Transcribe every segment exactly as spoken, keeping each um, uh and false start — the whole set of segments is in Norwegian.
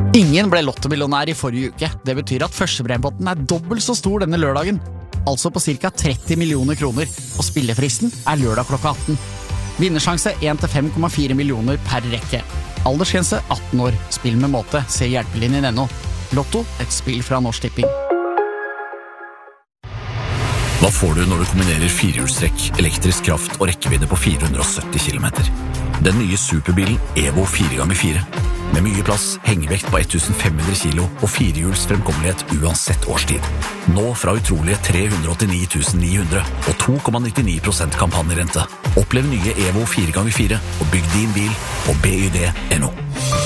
Ingen ble lottomillionær i forrige uke. Det betyr at førstepremiepotten er dobbelt så stor denne lørdagen. Altså på cirka tretti millioner kroner, og spillefristen er lørdag klokka atten. Vinnersjanse en til fem komma fire millioner per rekke. Aldersgrense atten år. Spill med måte. Se hjelpelinjen ennå. Lotto, et spill fra Norsk Tipping. Hva får du når du kombinerer firehjulstrekk, elektrisk kraft og rekkevidde på fire hundre og sytti kilometer? Den nye superbilen Evo fire ganger fire. Med mye plass, hengevekt på fem hundre kilo og firehjuls fremkommelighet uansett årstid. Nå fra utrolige tre hundre og åttini tusen ni hundre og to komma nittini prosent kampanjerente. Opplev nye Evo fire ganger fire og bygg din bil på b y d punktum no.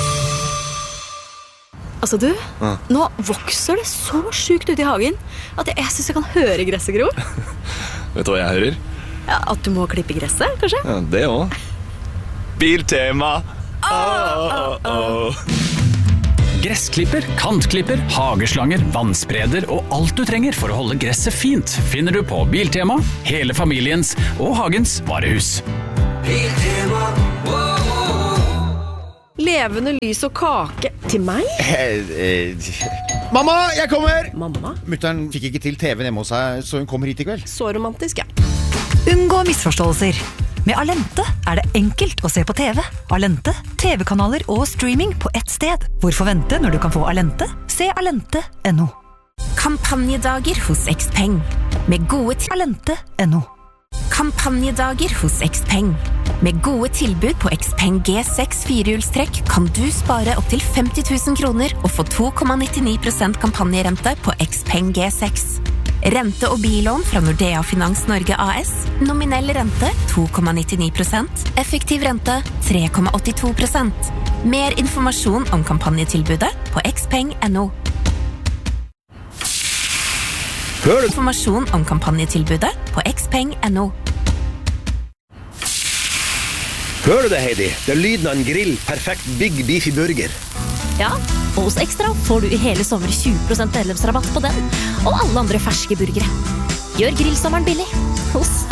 Altså du, ja. Nå vokser det så sykt ut i hagen at jeg, jeg synes jeg kan høre gresset gro. Vet du hva jeg hører? Ja, at du må klippe gresset, kanskje? Ja, det også. Biltema! Oh, oh, oh. Gressklipper, kantklipper, hageslanger, vannspreder og alt du trenger for å holde gresset fint finner du på Biltema, hele familiens og hagens varehus. Biltema, wow. Levende lys og kake til meg? Eh, eh. Mamma, jeg kommer! Mamma? Mutteren fikk ikke til T V-en hjemme hos seg, så hun kommer hit i kveld. Så romantisk, ja. Unngå misforståelser. Med Alente er det enkelt å se på T V. Alente, T V-kanaler og streaming på ett sted. Hvorfor vente når du kan få Alente? Se alente punktum no. Kampanjedager hos Xpeng. Med gode til Alente punktum no. Kampanjedager hos Xpeng. Med gode tilbud på Xpeng G seks firehjulstrekk kan du spare opp til femti tusen kroner og få to komma nittini prosent kampanjerente på Xpeng G seks. Rente- og bilån fra Nordea Finans Norge A S. Nominell rente to komma nittini prosent. Effektiv rente tre komma åttito prosent. Mer informasjon om kampanjetilbudet på xpeng punktum no. Hør informasjon om kampanjetilbudet på xpeng punktum no. Hører du det, Heidi? Det er lyden av en grill, perfekt Big Beefy Burger. Ja, og hos Extra får du i hele sommer tjue prosent medlemsrabatt på den, og alle andre ferske burgere. Gjør grillsommeren billig hos